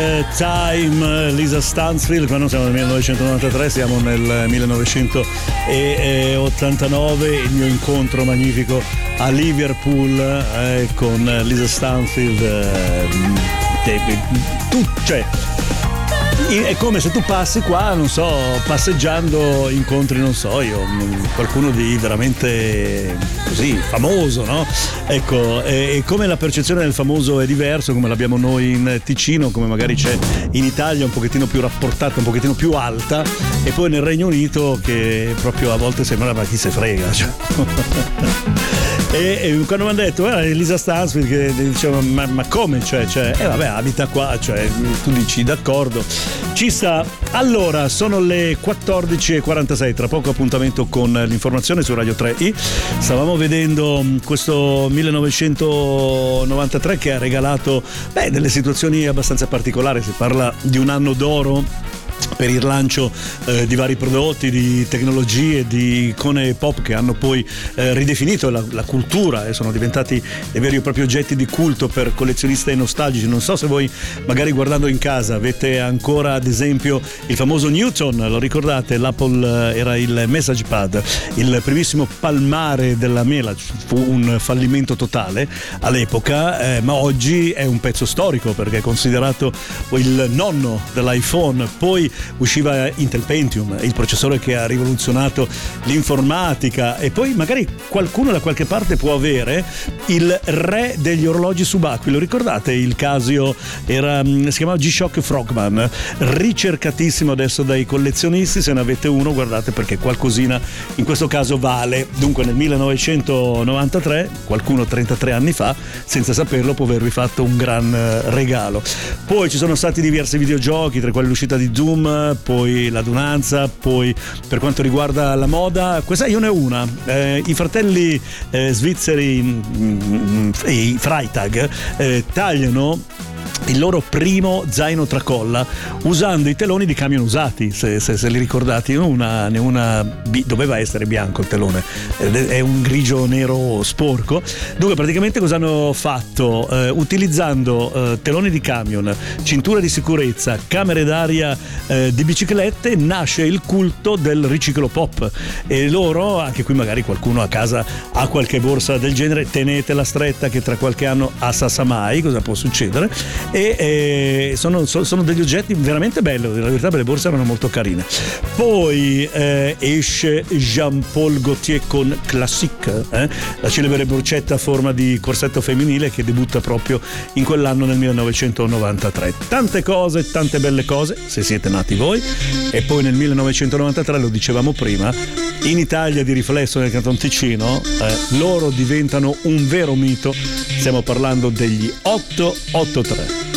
Time, Lisa Stansfield. Quando siamo nel 1993, siamo nel 1989, il mio incontro magnifico a Liverpool con Lisa Stansfield, cioè è come se tu passi qua, non so, passeggiando, incontri, non so io, qualcuno di veramente così famoso, no? Ecco, e come la percezione del famoso è diverso, come l'abbiamo noi in Ticino, come magari c'è in Italia, un pochettino più rapportata, un pochettino più alta, e poi nel Regno Unito che proprio a volte sembra ma chi se frega, cioè. E quando mi hanno detto Elisa Stansfield, che diceva ma come, cioè vabbè, abita qua, cioè tu dici d'accordo, ci sta. Allora sono le 14:46, tra poco appuntamento con l'informazione su Radio 3i. Stavamo vedendo questo 1993 che ha regalato delle situazioni abbastanza particolari. Si parla di un anno d'oro per il lancio di vari prodotti, di tecnologie, di icone pop che hanno poi ridefinito la cultura e sono diventati dei veri e propri oggetti di culto per collezionisti e nostalgici. Non so se voi magari guardando in casa avete ancora ad esempio il famoso Newton, lo ricordate? L'Apple era il Message Pad, il primissimo palmare della mela, fu un fallimento totale all'epoca, ma oggi è un pezzo storico perché è considerato il nonno dell'iPhone. Poi usciva Intel Pentium, il processore che ha rivoluzionato l'informatica, e poi magari qualcuno da qualche parte può avere il re degli orologi subacquei. Lo ricordate? Il Casio si chiamava G-Shock Frogman, ricercatissimo adesso dai collezionisti. Se ne avete uno, guardate, perché qualcosina in questo caso vale. Dunque nel 1993, qualcuno 33 anni fa, senza saperlo, può avervi fatto un gran regalo. Poi ci sono stati diversi videogiochi, tra i quali l'uscita di Doom, poi l'adunanza, poi per quanto riguarda la moda, questa io ne ho una, i fratelli svizzeri, i Freitag, tagliano il loro primo zaino tracolla usando i teloni di camion usati, se li ricordate. Doveva essere bianco il telone, è un grigio nero sporco. Dunque praticamente cosa hanno fatto? Utilizzando teloni di camion, cinture di sicurezza, camere d'aria di biciclette, nasce il culto del riciclo pop. E loro, anche qui magari qualcuno a casa ha qualche borsa del genere, tenetela stretta che tra qualche anno assassa mai cosa può succedere. E sono degli oggetti veramente belli, la verità, le borse erano molto carine. Poi esce Jean Paul Gaultier con Classique, la celebre borcetta a forma di corsetto femminile che debutta proprio in quell'anno, nel 1993. Tante cose, tante belle cose, se siete nati voi. E poi nel 1993, lo dicevamo prima, in Italia di riflesso nel Canton Ticino, loro diventano un vero mito. Stiamo parlando degli 883.